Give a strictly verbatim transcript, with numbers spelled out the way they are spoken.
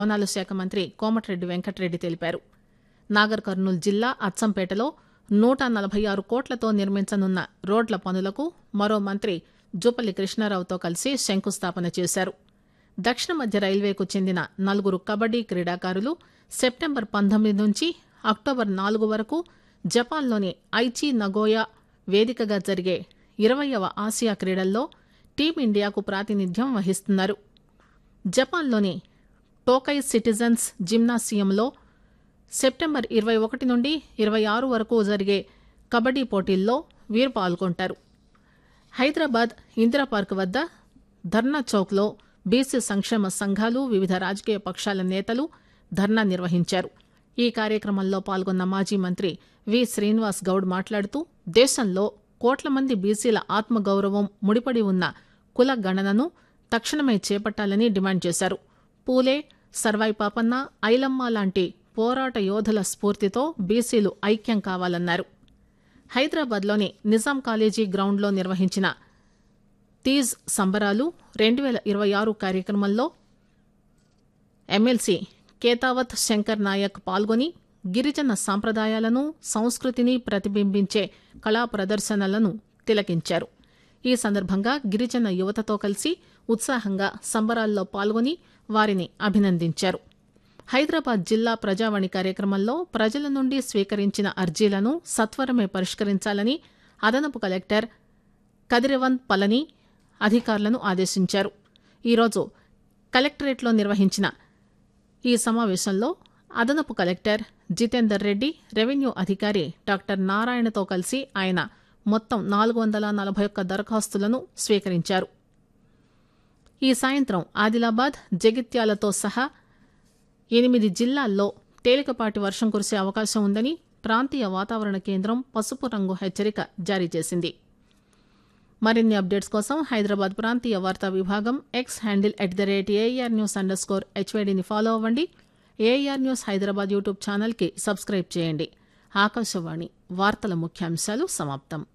భవనాల శాఖ మంత్రి కోమటిరెడ్డి వెంకటరెడ్డి తెలిపారు. నాగర్ కర్నూలు జిల్లా అచ్చంపేటలో నూట నలభై ఆరు కోట్లతో నిర్మించనున్న రోడ్ల పనులకు మరో మంత్రి జూపల్లి కృష్ణారావుతో కలిసి శంకుస్థాపన చేశారు. దక్షిణ మధ్య రైల్వేకు చెందిన నలుగురు కబడ్డీ క్రీడాకారులు సెప్టెంబర్ పంతొమ్మిది నుంచి అక్టోబర్ నాలుగు వరకు జపాన్లోని ఐచి నగోయా వేదికగా జరిగే ఇరవైవ ఆసియా క్రీడల్లో టీమిండియాకు ప్రాతినిధ్యం వహిస్తున్నారు. జపాన్లోని టోకై సిటిజన్స్ జిమ్నాసియంలో సెప్టెంబర్ ఇరవై ఒకటి నుండి ఇరవై ఆరు వరకు జరిగే కబడ్డీ పోటీల్లో వీరు పాల్గొంటారు. హైదరాబాద్ ఇందిరా పార్క్ వద్ద ధర్నా చౌక్లో బీసీ సంక్షేమ సంఘాలు, వివిధ రాజకీయ పక్షాల నేతలు ధర్నా నిర్వహించారు. ఈ కార్యక్రమంలో పాల్గొన్న మాజీ మంత్రి వి శ్రీనివాస్ గౌడ్ మాట్లాడుతూ దేశంలో కోట్ల మంది బీసీల ఆత్మగౌరవం ముడిపడి ఉన్న కుల గణనను తక్షణమే చేపట్టాలని డిమాండ్ చేశారు. పూలే, సర్వాయి పాపన్న, ఐలమ్మ లాంటి పోరాట యోధుల స్ఫూర్తితో బీసీలు ఐక్యం కావాలన్నారు. హైదరాబాద్లోని నిజాం కాలేజీ గ్రౌండ్లో నిర్వహించిన తీజ్ సంబరాలు రెండు వేల ఇరవై ఆరు కార్యక్రమంలో ఎమ్మెల్సీ కేతావత్ శంకర్ నాయక్ పాల్గొని గిరిజన సాంప్రదాయాలను, సంస్కృతిని ప్రతిబింబించే కళా ప్రదర్శనలను తిలకించారు. ఈ సందర్భంగా గిరిజన యువతతో కలిసి ఉత్సాహంగా సంబరాల్లో పాల్గొని వారిని అభినందించారు. హైదరాబాద్ జిల్లా ప్రజావాణి కార్యక్రమంలో ప్రజల నుండి స్వీకరించిన అర్జీలను సత్వరమే పరిష్కరించాలని అదనపు కలెక్టర్ కదిరవంత్ పళని అధికారులను ఆదేశించారు. ఈరోజు కలెక్టరేట్లో నిర్వహించిన ఈ సమావేశంలో అదనపు కలెక్టర్ జితేందర్ రెడ్డి, రెవెన్యూ అధికారి డాక్టర్ నారాయణతో కలిసి ఆయన మొత్తం నాలుగు వందల నలభై ఒక్క దరఖాస్తులను స్వీకరించారు. ఈ సాయంత్రం ఆదిలాబాద్, జగిత్యాలతో సహా ఎనిమిది జిల్లాల్లో తేలికపాటి వర్షం కురిసే అవకాశం ఉందని ప్రాంతీయ వాతావరణ కేంద్రం పసుపు రంగు హెచ్చరిక జారీ చేసింది. మరిన్ని అప్డేట్స్ కోసం హైదరాబాద్ ప్రాంతీయ వార్తా విభాగం X handle at the rate AR news under score హెచ్వైడీని follow అవ్వండి. ఏఆర్ న్యూస్ హైదరాబాద్ యూట్యూబ్ ఛానల్కి సబ్స్క్రైబ్ చేయండి. ఆకాశవాణి వార్తల ముఖ్యాంశాలు సమాప్తం.